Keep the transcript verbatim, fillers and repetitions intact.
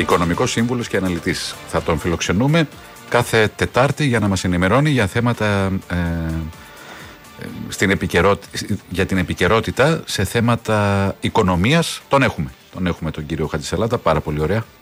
οικονομικός σύμβουλος και αναλυτής. Θα τον φιλοξενούμε κάθε Τετάρτη για να μας ενημερώνει για θέματα ε, στην επικαιρότητα, για την επικαιρότητα σε θέματα οικονομίας. Τον έχουμε. Τον έχουμε τον κύριο Χατζησαλάτα, πάρα πολύ ωραία.